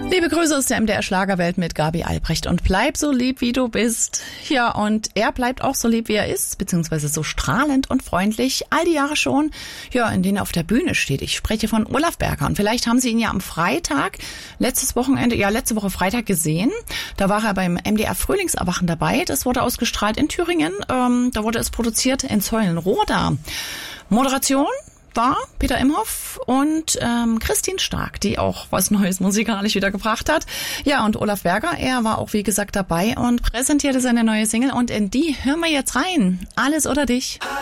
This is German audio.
Liebe Grüße aus der MDR Schlagerwelt mit Gabi Albrecht und bleib so lieb, wie du bist. Ja, und er bleibt auch so lieb, wie er ist, beziehungsweise so strahlend und freundlich, all die Jahre schon, ja, in denen er auf der Bühne steht. Ich spreche von Olaf Berger und vielleicht haben Sie ihn ja am Freitag, letzte Woche Freitag gesehen. Da war er beim MDR Frühlingserwachen dabei. Das wurde ausgestrahlt in Thüringen. Da wurde es produziert in Zeulenroda. Moderation war Peter Imhoff und Christine Stark, die auch was Neues musikalisch wieder gebracht hat. Ja, und Olaf Berger, er war auch wie gesagt dabei und präsentierte seine neue Single und in die hören wir jetzt rein. Alles oder dich.